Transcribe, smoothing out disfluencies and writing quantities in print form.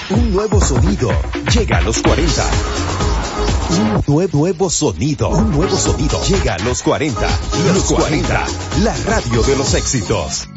Un nuevo sonido llega a los 40. Un nuevo sonido llega a los 40. Los 40, la radio de los éxitos.